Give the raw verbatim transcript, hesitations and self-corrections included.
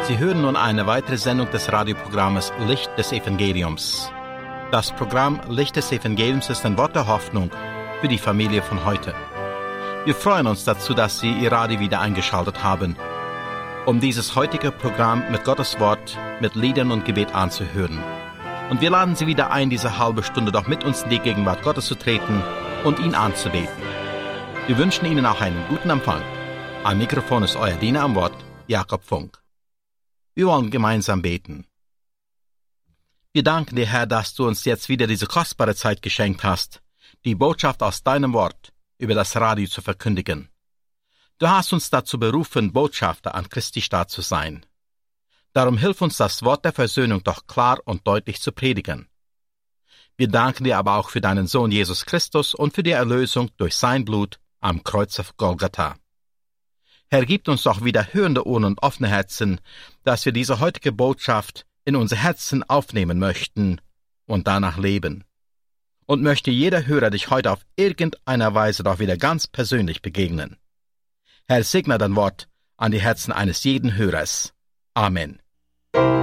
Sie hören nun eine weitere Sendung des Radioprogramms Licht des Evangeliums. Das Programm Licht des Evangeliums ist ein Wort der Hoffnung für die Familie von heute. Wir freuen uns dazu, dass Sie Ihr Radio wieder eingeschaltet haben, um dieses heutige Programm mit Gottes Wort, mit Liedern und Gebet anzuhören. Und wir laden Sie wieder ein, diese halbe Stunde doch mit uns in die Gegenwart Gottes zu treten und ihn anzubeten. Wir wünschen Ihnen auch einen guten Empfang. Am Mikrofon ist euer Diener am Wort, Jakob Funk. Wir wollen gemeinsam beten. Wir danken dir, Herr, dass du uns jetzt wieder diese kostbare Zeit geschenkt hast, die Botschaft aus deinem Wort über das Radio zu verkündigen. Du hast uns dazu berufen, Botschafter an Christi Staat zu sein. Darum hilf uns, das Wort der Versöhnung doch klar und deutlich zu predigen. Wir danken dir aber auch für deinen Sohn Jesus Christus und für die Erlösung durch sein Blut am Kreuz auf Golgatha. Herr, gib uns doch wieder hörende Ohren und offene Herzen, dass wir diese heutige Botschaft in unser Herzen aufnehmen möchten und danach leben. Und möchte jeder Hörer dich heute auf irgendeiner Weise doch wieder ganz persönlich begegnen. Herr, segne dein Wort an die Herzen eines jeden Hörers. Amen.